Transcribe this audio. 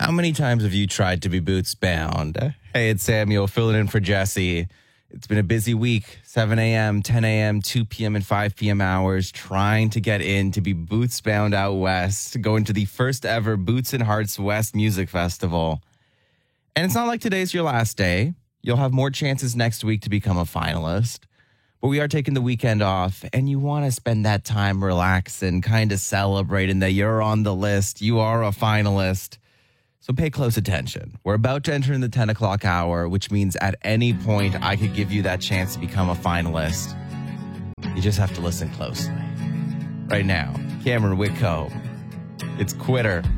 How many times have you tried to be boots bound? Hey, it's Samuel filling in for Jesse. It's been a busy week, 7 a.m., 10 a.m., 2 p.m., and 5 p.m. hours trying to get in to be boots bound out west, going to the first ever Boots and Hearts West Music Festival. And it's not like today's your last day. You'll have more chances next week to become a finalist. But we are taking the weekend off, and you want to spend that time relaxing, kind of celebrating that you're on the list, you are a finalist. So pay close attention. We're about to enter in the 10 o'clock hour, which means at any point I could give you that chance to become a finalist. You just have to listen closely. Right now, Cameron Whitcomb. It's Quitter.